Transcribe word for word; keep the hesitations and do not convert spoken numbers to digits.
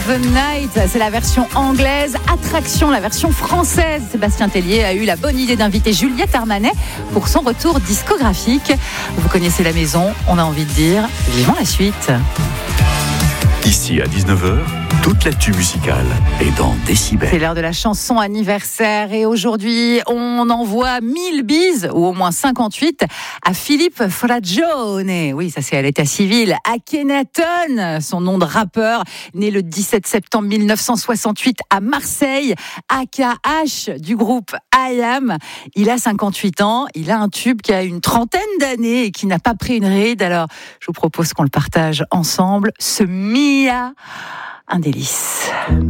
the Night, c'est la version anglaise. Attraction, la version française. Sébastien Tellier a eu la bonne idée d'inviter Juliette Armanet pour son retour discographique. Vous connaissez la maison, on a envie de dire vivons la suite. Ici à dix-neuf heures, toute l'actu musicale est dans Décibel. C'est l'heure de la chanson anniversaire et aujourd'hui on envoie mille bises, ou au moins cinquante-huit, à Philippe Fragione. Oui, ça c'est à l'état civil. Akhenaton, son nom de rappeur, né le dix-sept septembre mille neuf cent soixante-huit à Marseille, A K H du groupe I Am. Il a cinquante-huit ans, il a un tube qui a une trentaine d'années et qui n'a pas pris une ride. Alors je vous propose qu'on le partage ensemble. Ce Mia, un délice.